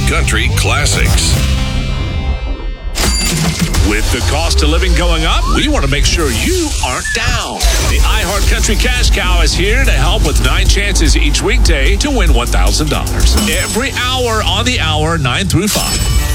country classics. With the cost of living going up, we want to make sure you aren't down. The iHeart Country Cash Cow is here to help with 9 chances each weekday to win $1,000. Every hour on the hour, 9 through 5.